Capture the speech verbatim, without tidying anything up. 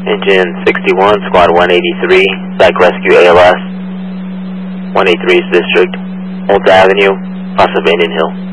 Engine sixty-one, Squad one eighty-three, Psych Rescue A L S, one eighty-three's District, Holt Avenue, Paso Indian Hill.